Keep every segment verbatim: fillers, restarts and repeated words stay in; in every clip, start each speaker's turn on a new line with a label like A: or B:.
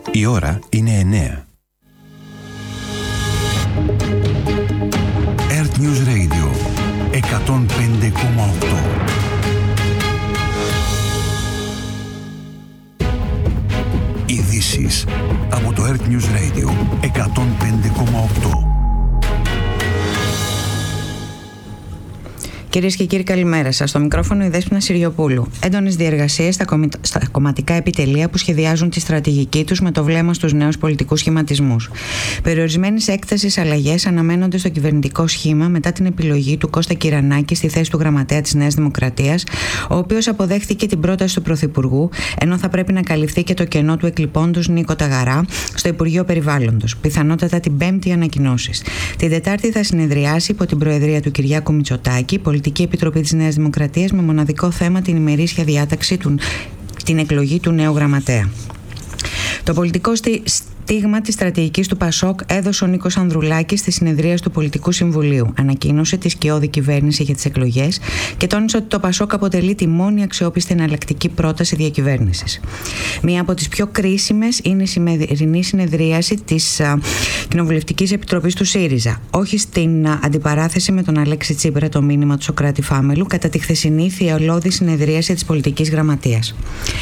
A: Η ώρα είναι εννέα. Earth News Radio εκατόν πέντε κόμμα οκτώ. Ειδήσεις από το Earth News Radio εκατόν πέντε κόμμα οκτώ.
B: Κυρίες και κύριοι, καλημέρα σας. Στο μικρόφωνο η Δέσποινα Συριοπούλου. Έντονες διεργασίες στα, κομι... στα κομματικά επιτελεία που σχεδιάζουν τη στρατηγική τους με το βλέμμα στους νέους πολιτικούς σχηματισμούς. Περιορισμένης έκτασης αλλαγές αναμένονται στο κυβερνητικό σχήμα μετά την επιλογή του Κώστα Κυρανάκη στη θέση του γραμματέα της Νέας Δημοκρατίας, ο οποίος αποδέχθηκε την πρόταση του Πρωθυπουργού, ενώ θα πρέπει να καλυφθεί και το κενό του εκλειπώντος Νίκο Ταγαρά στο Υπουργείο Περιβάλλοντος. Πιθανότατα την Πέμπτη ανακοινώσεις. Την Τετάρτη θα συνεδριάσει υπό την προεδρία του Κυριάκου Μητσοτάκη Πολιτική Επιτροπή της Νέας Δημοκρατίας με μοναδικό θέμα την ημερήσια διάταξη του, την εκλογή του νέου γραμματέα. Το πολιτικό στη... στίγμα της στρατηγικής του Πασόκ έδωσε ο Νίκος Ανδρουλάκης στη συνεδρίαση του Πολιτικού Συμβουλίου. Ανακοίνωσε τη σκιώδη κυβέρνηση για τις εκλογές και τόνισε ότι το Πασόκ αποτελεί τη μόνη αξιόπιστη εναλλακτική πρόταση διακυβέρνησης. Μία από τις πιο κρίσιμες είναι η σημερινή συνεδρίαση της α, Κοινοβουλευτικής Επιτροπής του ΣΥΡΙΖΑ. Όχι στην α, αντιπαράθεση με τον Αλέξη Τσίπρα, το μήνυμα του Σωκράτη Φάμελου, κατά τη χθεσινή θειολώδη συνεδρίαση της Πολιτικής Γραμματείας.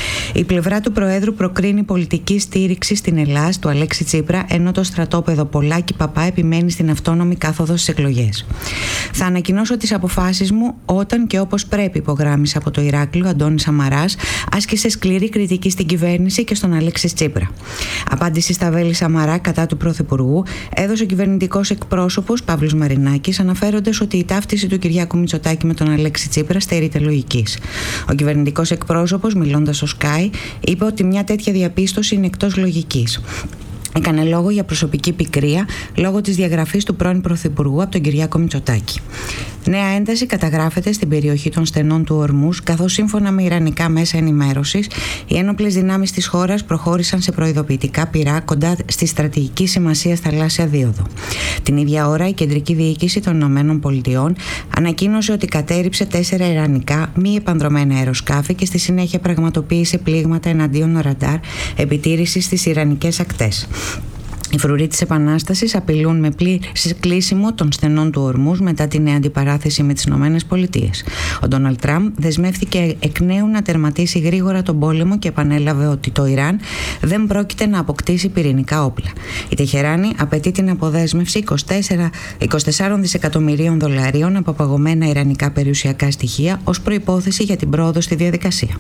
B: Η πλευρά του Προέδρου προκρίνει πολιτική στήριξη στην Ελλάδα του Αλέξη Τσίπρα, ενώ το στρατόπεδο Πολάκη Παπά επιμένει στην αυτόνομη κάθοδο στις εκλογές. Θα ανακοινώσω τις αποφάσεις μου όταν και όπως πρέπει, υπογράμμισε από το Ηράκλειο Αντώνης Σαμαράς, άσκησε σκληρή κριτική στην κυβέρνηση και στον Αλέξη Τσίπρα. Απάντηση στα βέλη Σαμαρά κατά του Πρωθυπουργού έδωσε ο κυβερνητικός εκπρόσωπος Παύλος Μαρινάκης, αναφέροντας ότι η ταύτιση του Κυριάκου Μητσοτάκη με τον Αλέξη Τσίπρα στερείται λογικής. Ο κυβερνητικός εκπρόσωπος, μιλώντας στο Sky, είπε ότι μια τέτοια διαπίστωση είναι εκτός λογικής. Έκανε λόγο για προσωπική πικρία λόγω της διαγραφής του πρώην Πρωθυπουργού από τον Κυριάκο Μητσοτάκη. Νέα ένταση καταγράφεται στην περιοχή των στενών του Ορμούς, καθώς σύμφωνα με ιρανικά μέσα ενημέρωσης, οι ένοπλες δυνάμεις της χώρας προχώρησαν σε προειδοποιητικά πυρά κοντά στη στρατηγική σημασία θαλάσσια δίωδο. Την ίδια ώρα, η κεντρική διοίκηση των Ηνωμένων Πολιτειών ανακοίνωσε ότι κατέρριψε τέσσερα ιρανικά μη επανδρομένα αεροσκάφη και στη συνέχεια πραγματοποίησε πλήγματα εναντίον ραντάρ επιτήρησης στις ιρανικές ακτές. Οι φρουροί της Επανάστασης απειλούν με πλήρες κλείσιμο των στενών του Ορμούς μετά τη νέα αντιπαράθεση με τις Ηνωμένες Πολιτείες. Ο Ντόναλντ Τραμπ δεσμεύτηκε εκ νέου να τερματίσει γρήγορα τον πόλεμο και επανέλαβε ότι το Ιράν δεν πρόκειται να αποκτήσει πυρηνικά όπλα. Η Τεχεράνη απαιτεί την αποδέσμευση είκοσι τέσσερα δισεκατομμυρίων δολαρίων από παγωμένα ιρανικά περιουσιακά στοιχεία ως προϋπόθεση για την πρόοδο στη διαδικασία.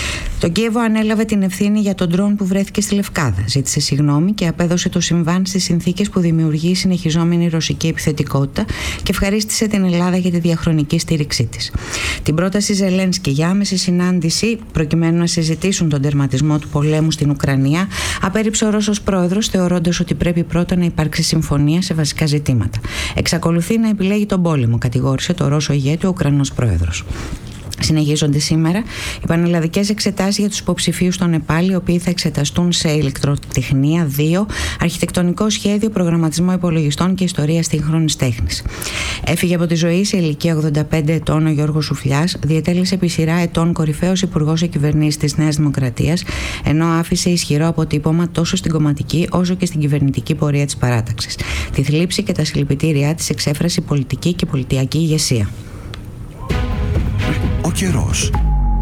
B: Το Κίεβο ανέλαβε την ευθύνη για τον ντρόν που βρέθηκε στη Λευκάδα. Ζήτησε συγγνώμη και απέδωσε το συμβάν στις συνθήκες που δημιουργεί η συνεχιζόμενη ρωσική επιθετικότητα και ευχαρίστησε την Ελλάδα για τη διαχρονική στήριξή της. Την πρόταση Ζελένσκι για άμεση συνάντηση προκειμένου να συζητήσουν τον τερματισμό του πολέμου στην Ουκρανία απέρριψε ο Ρώσος πρόεδρος, θεωρώντας ότι πρέπει πρώτα να υπάρξει συμφωνία σε βασικά ζητήματα. Εξακολουθεί να επιλέγει τον πόλεμο, κατηγόρησε το Ρώσο ηγέτη ο Ουκρανός πρόεδρος. Συνεχίζονται σήμερα οι πανελλαδικές εξετάσεις για τους υποψηφίους στο Νεπάλ, οι οποίοι θα εξεταστούν σε ηλεκτροτεχνία δύο, αρχιτεκτονικό σχέδιο, προγραμματισμό υπολογιστών και ιστορία σύγχρονης τέχνης. Έφυγε από τη ζωή σε ηλικία ογδόντα πέντε ετών ο Γιώργος Σουφλιάς, διετέλεσε επί σειρά ετών κορυφαίος υπουργός εκυβερνήσης της Νέας Δημοκρατίας, ενώ άφησε ισχυρό αποτύπωμα τόσο στην κομματική όσο και στην κυβερνητική πορεία της παράταξης. Τη θλίψη και τα συλληπιτήριά της εξέφρασε η πολιτική και πολιτιακή ηγεσία.
A: Ο καιρός.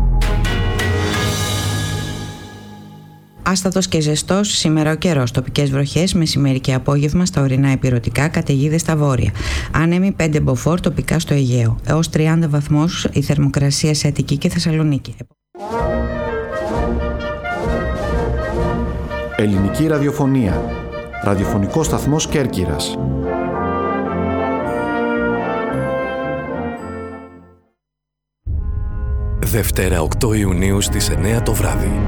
B: Άστατος και ζεστός σήμερα ο καιρός. Τοπικές βροχές μεσημέρι και απόγευμα στα ορεινά ηπειρωτικά, καταιγίδες στα βόρεια. Άνεμοι πέντε μποφόρ τοπικά στο Αιγαίο. Έως τριάντα βαθμούς η θερμοκρασία σε Αττική και Θεσσαλονίκη.
C: Ελληνική ραδιοφωνία. Ραδιοφωνικό σταθμός Κέρκυρας.
D: Δευτέρα οκτώ Ιουνίου στις εννέα το βράδυ.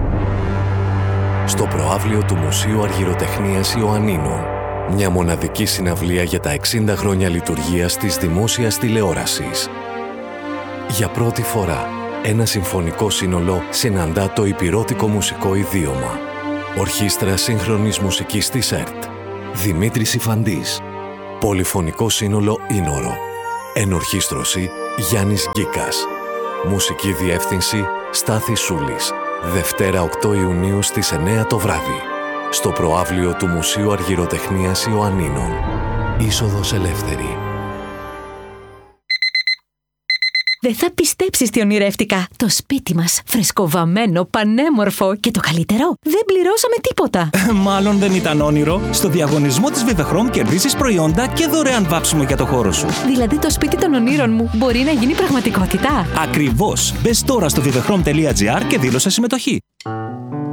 D: Στο προαύλιο του Μουσείου Αργυροτεχνίας Ιωαννίνων. Μια μοναδική συναυλία για τα εξήντα χρόνια λειτουργίας της δημόσιας τηλεόρασης. Για πρώτη φορά, ένα συμφωνικό σύνολο συναντά το ηπειρώτικο μουσικό ιδίωμα. Ορχήστρα σύγχρονης μουσικής της ΕΡΤ. Δημήτρης Ιφαντής. Πολυφωνικό σύνολο Ίνορο. Ενορχήστρωση Γιάννης Γκίκας. Μουσική διεύθυνση Στάθης Σούλης. Δευτέρα οκτώ Ιουνίου στις εννέα το βράδυ. στο προαύλιο του Μουσείου Αργυροτεχνίας Ιωαννίνων. Είσοδος ελεύθερη.
E: Δεν θα πιστέψεις τι ονειρεύτηκα. Το σπίτι μας, φρεσκοβαμμένο, πανέμορφο και το καλύτερο, δεν πληρώσαμε τίποτα.
F: Μάλλον δεν ήταν όνειρο. Στο διαγωνισμό της Vivechrome κερδίζεις προϊόντα και δωρεάν βάψιμο για το χώρο σου.
E: Δηλαδή το σπίτι των ονείρων μου μπορεί να γίνει πραγματικότητα.
F: Ακριβώς. Μπες τώρα στο vivechrome τελεία gr και δήλωσε συμμετοχή.